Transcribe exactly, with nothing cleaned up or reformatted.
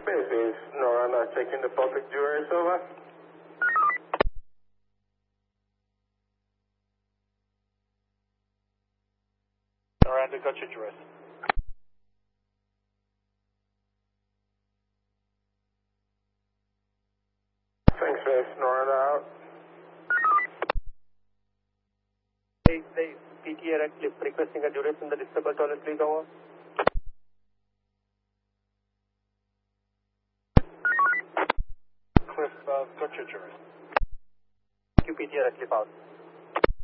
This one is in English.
This is Norana checking the public jurors, over. Noranda, got your jurors. Thanks, Miss Norana out. Hey, hey, P T A Cliff requesting a jurors in the disturbance toilet, please, over. Cliff, uh, got your jurors. Thank you, P T A Cliff out.